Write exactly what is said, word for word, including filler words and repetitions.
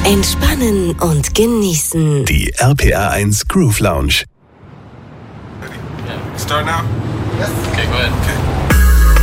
Entspannen und genießen. Die R P R eins Groove Lounge. Start now? Yes. Okay, go ahead. Okay.